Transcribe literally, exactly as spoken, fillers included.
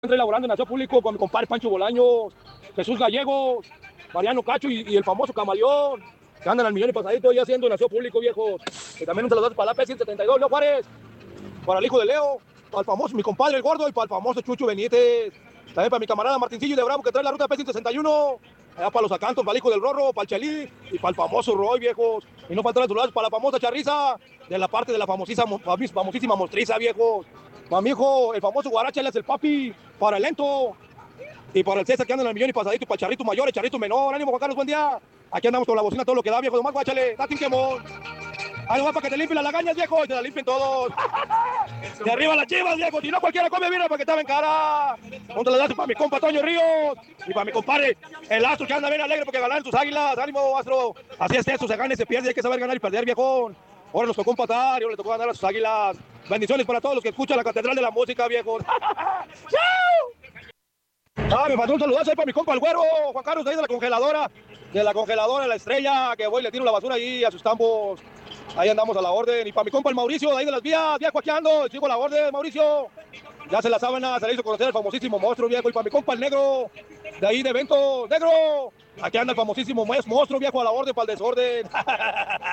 Entré laborando en Aseo Público con mi compadre Pancho Bolaños, Jesús Gallegos, Mariano Cacho y, y el famoso Camaleón, que andan al millón y pasadito ya haciendo en Aseo Público, viejos. Y también un saludo para la P ciento setenta y dos, Leo Juárez, para el hijo de Leo, para el famoso, mi compadre el gordo y para el famoso Chucho Benítez. También para mi camarada Martincillo de Bravo que trae la ruta P ciento sesenta y uno. Allá para los Acantos, para el hijo del Rorro, para el Chelí y para el famoso Roy, viejos. Y no faltan los para la famosa Charriza, de la parte de la famosísima, famosísima Mostriza, viejos. Para mi hijo, el famoso Guaracha, él es el papi, para el Lento. Y para el César que anda en el millón y pasadito, y para el Charrito mayor, el Charrito menor. Ánimo, Juan Carlos, buen día. Aquí andamos con la bocina, todo lo que da, viejo. Nomás, guáchale, date un quemón. Ahí nomás para que te limpien las lagañas, viejo, y te las limpien todos. De arriba las chivas, viejo. Si no, cualquiera come bien porque estaba en cara. Un saludazo para mi compa Toño Ríos. Y para mi compadre, el Astro, que anda bien alegre porque ganaron sus águilas. Ánimo, Astro. Así es eso, se gana y se pierde. Hay que saber ganar y perder, viejón. Ahora nos tocó empatar y ahora le tocó ganar a sus águilas. Bendiciones para todos los que escuchan la Catedral de la Música, viejo. Ah, me mandó un saludazo ahí para mi compa el güero, Juan Carlos, ahí de la congeladora, de la congeladora, la estrella, que voy y le tiro la basura ahí a sus campos. Ahí andamos a la orden. Y para mi compa el Mauricio, de ahí de las vías, viejo, aquí ando, sigo a la orden, Mauricio. Ya se la sábana, se le hizo conocer el famosísimo monstruo, viejo. Y para mi compa el negro, de ahí de evento, negro. Aquí anda el famosísimo monstruo, viejo, a la orden, para el desorden.